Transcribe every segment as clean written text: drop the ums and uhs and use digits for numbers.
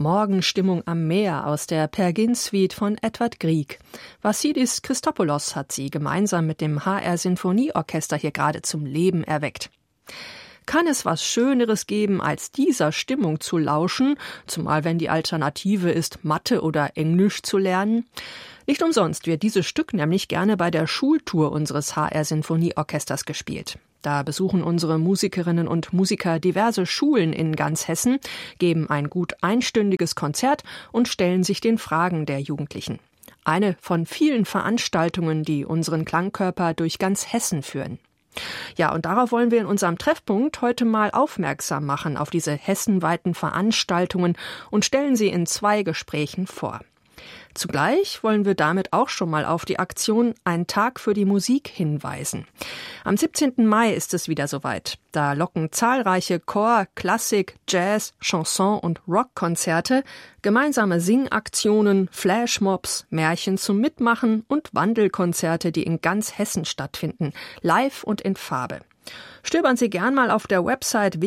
Morgenstimmung am Meer aus der Peer Gynt Suite von Edvard Grieg. Vassilis Christopoulos hat sie gemeinsam mit dem HR Sinfonieorchester hier gerade zum Leben erweckt. Kann es was Schöneres geben, als dieser Stimmung zu lauschen, zumal wenn die Alternative ist, Mathe oder Englisch zu lernen? Nicht umsonst wird dieses Stück nämlich gerne bei der Schultour unseres HR Sinfonieorchesters gespielt. Da besuchen unsere Musikerinnen und Musiker diverse Schulen in ganz Hessen, geben ein gut einstündiges Konzert und stellen sich den Fragen der Jugendlichen. Eine von vielen Veranstaltungen, die unseren Klangkörper durch ganz Hessen führen. Ja, und darauf wollen wir in unserem Treffpunkt heute mal aufmerksam machen, auf diese hessenweiten Veranstaltungen, und stellen sie in 2 Gesprächen vor. Zugleich wollen wir damit auch schon mal auf die Aktion Ein Tag für die Musik hinweisen. Am 17. Mai ist es wieder soweit. Da locken zahlreiche Chor-, Klassik-, Jazz-, Chanson- und Rockkonzerte, gemeinsame Singaktionen, Flashmobs, Märchen zum Mitmachen und Wandelkonzerte, die in ganz Hessen stattfinden, live und in Farbe. Stöbern Sie gern mal auf der Website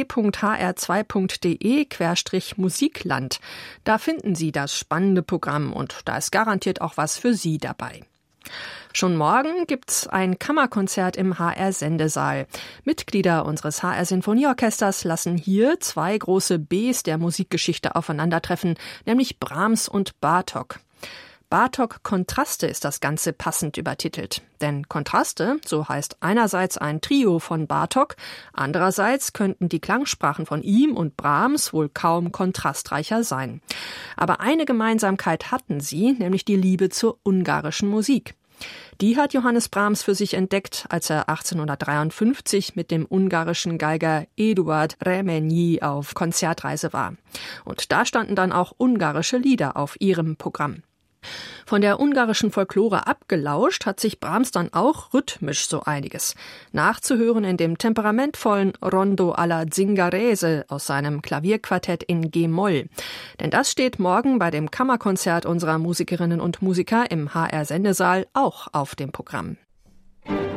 www.hr2.de/Musikland. Da finden Sie das spannende Programm und da ist garantiert auch was für Sie dabei. Schon morgen gibt's ein Kammerkonzert im HR-Sendesaal. Mitglieder unseres HR-Sinfonieorchesters lassen hier 2 große Bs der Musikgeschichte aufeinandertreffen, nämlich Brahms und Bartók. Bartók Kontraste ist das Ganze passend übertitelt. Denn Kontraste, so heißt einerseits ein Trio von Bartók, andererseits könnten die Klangsprachen von ihm und Brahms wohl kaum kontrastreicher sein. Aber eine Gemeinsamkeit hatten sie, nämlich die Liebe zur ungarischen Musik. Die hat Johannes Brahms für sich entdeckt, als er 1853 mit dem ungarischen Geiger Eduard Remenyi auf Konzertreise war. Und da standen dann auch ungarische Lieder auf ihrem Programm. Von der ungarischen Folklore abgelauscht hat sich Brahms dann auch rhythmisch so einiges. Nachzuhören in dem temperamentvollen Rondo alla Zingarese aus seinem Klavierquartett in G-Moll. Denn das steht morgen bei dem Kammerkonzert unserer Musikerinnen und Musiker im HR-Sendesaal auch auf dem Programm.